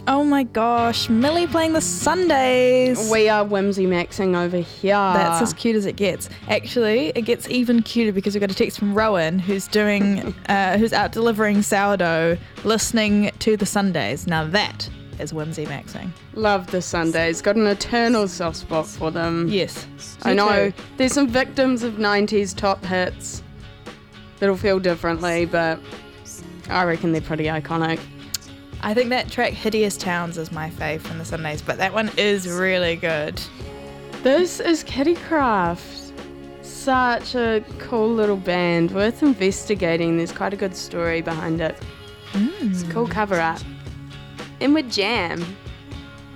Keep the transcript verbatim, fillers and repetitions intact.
Oh my gosh, Millie playing the Sundays. We are whimsy maxing over here. That's as cute as it gets. Actually, it gets even cuter because we got a text from Rowan who's doing, uh, who's out delivering sourdough, listening to the Sundays. Now that is whimsy maxing. Love the Sundays. Got an eternal soft spot for them. Yes. I me know. too. There's some victims of nineties top hits that'll feel differently, but I reckon they're pretty iconic. I think that track Hideous Towns is my fave from the Sundays, but that one is really good. This is Kittycraft. Such a cool little band worth investigating. There's quite a good story behind it. Mm. It's a cool cover art. And with Jam.